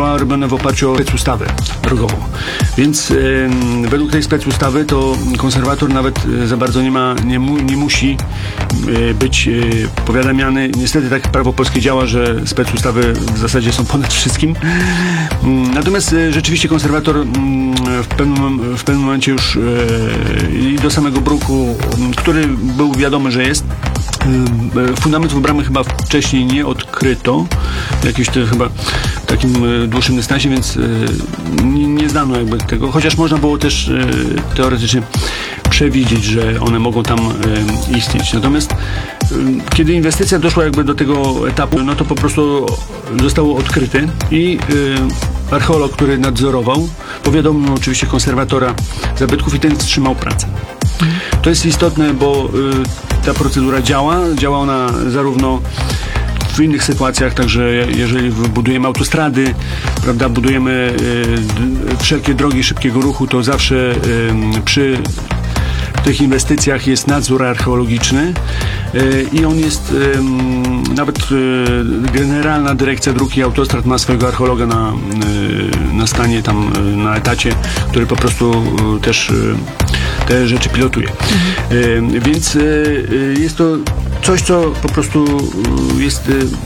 była robiona w oparciu o specustawę drogową. Więc według tej specustawy to konserwator nawet za bardzo nie musi być powiadamiany. Niestety tak prawo polskie działa, że specustawy w zasadzie są ponad wszystkim. Natomiast rzeczywiście konserwator w pewnym momencie już i do samego bruku, który był wiadomy, że jest, fundamentów bramy chyba wcześniej nie odkryto, jakieś to chyba w takim dłuższym dystansie, więc nie znano jakby tego, chociaż można było też teoretycznie przewidzieć, że one mogą tam istnieć. Natomiast kiedy inwestycja doszła jakby do tego etapu, no to po prostu zostało odkryte i archeolog, który nadzorował, powiadomił oczywiście konserwatora zabytków i ten wstrzymał pracę. To jest istotne, bo ta procedura działa ona zarówno w innych sytuacjach, także jeżeli budujemy autostrady, prawda, budujemy wszelkie drogi szybkiego ruchu, to zawsze przy tych inwestycjach jest nadzór archeologiczny i on jest, nawet Generalna Dyrekcja Dróg i Autostrad ma swojego archeologa na stanie tam, na etacie, który po prostu też te rzeczy pilotuje. Więc jest to coś, co po prostu jest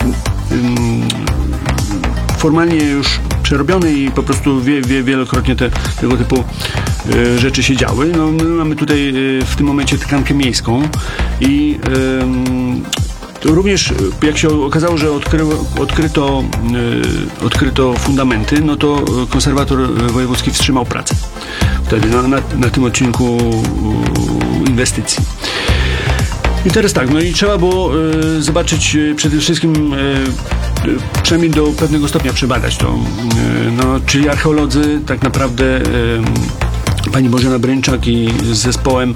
formalnie już przerobiony i po prostu wielokrotnie tego typu rzeczy się działy. No, my mamy tutaj w tym momencie tkankę miejską i również jak się okazało, że odkryto fundamenty, no to konserwator wojewódzki wstrzymał pracę wtedy na tym odcinku inwestycji. I teraz tak, no i trzeba było zobaczyć przede wszystkim, przynajmniej do pewnego stopnia przebadać to. No, czyli archeolodzy tak naprawdę, pani Bożena Brynczak i z zespołem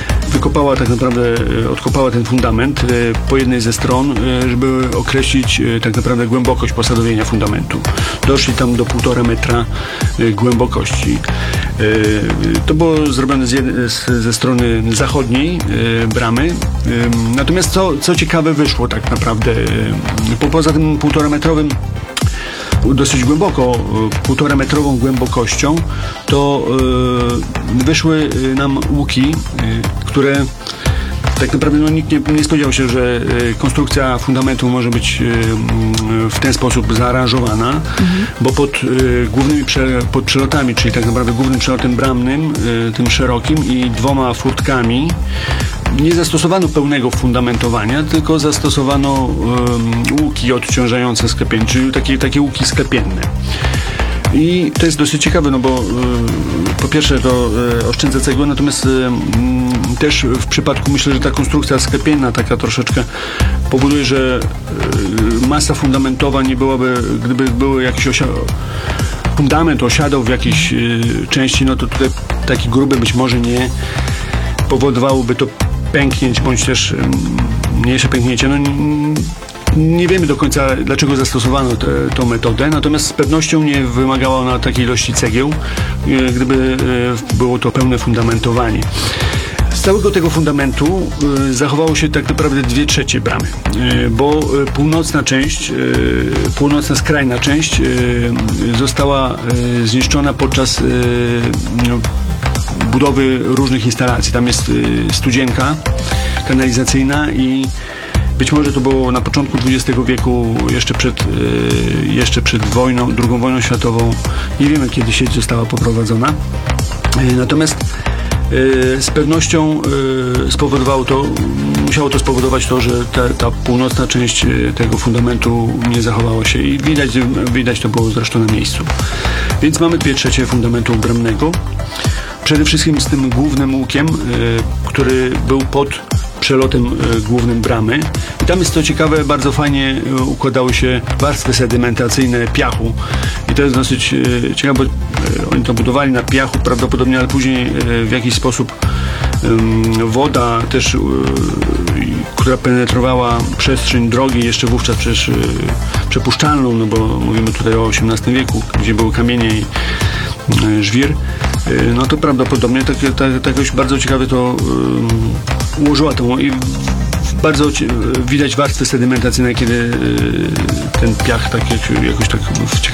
odkopała ten fundament po jednej ze stron, żeby określić tak naprawdę głębokość posadowienia fundamentu. Doszli tam do 1,5 metra głębokości. To było zrobione ze strony zachodniej bramy. Natomiast co ciekawe wyszło tak naprawdę, poza tym 1,5-metrowym dosyć głęboko, 1,5-metrową głębokością, to wyszły nam łuki, które tak naprawdę nikt nie spodziewał się, że konstrukcja fundamentu może być w ten sposób zaaranżowana, bo pod przelotami, czyli tak naprawdę głównym przelotem bramnym, tym szerokim i 2 furtkami, nie zastosowano pełnego fundamentowania, tylko zastosowano łuki odciążające sklepienie, czyli takie łuki sklepienne. I to jest dosyć ciekawe, no bo po pierwsze to oszczędza cegłę, natomiast też w przypadku, myślę, że ta konstrukcja sklepienna taka troszeczkę powoduje, że masa fundamentowa nie byłaby, gdyby były jakieś fundament osiadał w jakiejś części, no to tutaj taki gruby być może nie powodowałoby to pęknięć, bądź też mniejsze pęknięcie. No, nie wiemy do końca, dlaczego zastosowano tą metodę, natomiast z pewnością nie wymagała ona takiej ilości cegieł, gdyby było to pełne fundamentowanie. Z całego tego fundamentu zachowało się tak naprawdę 2/3 bramy, bo północna skrajna część została zniszczona podczas budowy różnych instalacji. Tam jest studzienka kanalizacyjna i być może to było na początku XX wieku, jeszcze przed wojną, II wojną światową. Nie wiemy, kiedy sieć została poprowadzona. Natomiast z pewnością musiało to spowodować to, że ta północna część tego fundamentu nie zachowała się i widać to było zresztą na miejscu. Więc mamy 2/3 fundamentu bramnego. Przede wszystkim z tym głównym łukiem, który był pod przelotem głównym bramy. I tam jest to ciekawe, bardzo fajnie układały się warstwy sedymentacyjne piachu. I to jest dosyć ciekawe, bo oni to budowali na piachu prawdopodobnie, ale później w jakiś sposób woda też, która penetrowała przestrzeń drogi, jeszcze wówczas przecież przepuszczalną, no bo mówimy tutaj o XVIII wieku, gdzie były kamienie i żwir, no to prawdopodobnie jakoś bardzo ciekawie to ułożyła tą i bardzo widać warstwy sedymentacyjne, kiedy ten piach tak jakoś tak w ciekawy